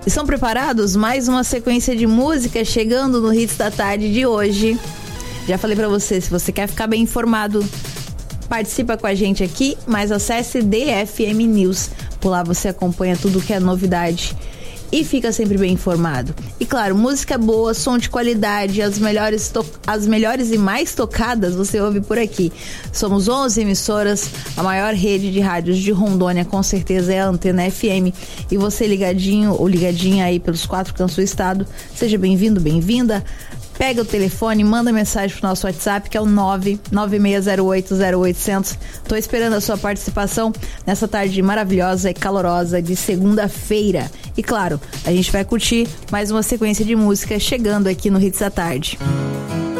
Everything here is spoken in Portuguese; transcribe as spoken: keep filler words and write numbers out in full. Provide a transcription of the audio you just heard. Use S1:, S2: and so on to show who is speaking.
S1: Estão preparados? Mais uma sequência de música chegando no Hits da Tarde de hoje. Já falei pra você, se você quer ficar bem informado, participa com a gente aqui, mas acesse D F M News. Por lá você acompanha tudo que é novidade e fica sempre bem informado. E claro, música boa, som de qualidade, as melhores, to- as melhores e mais tocadas você ouve por aqui. Somos onze emissoras, a maior rede de rádios de Rondônia com certeza é a Antena F M. E você ligadinho ou ligadinha aí pelos quatro cantos do estado, seja bem-vindo, bem-vinda. Pega o telefone, manda mensagem pro nosso WhatsApp, que é o nove nove seis zero oito zero oito zero zero. Tô esperando a sua participação nessa tarde maravilhosa e calorosa de segunda-feira. E claro, a gente vai curtir mais uma sequência de música chegando aqui no Hits da Tarde.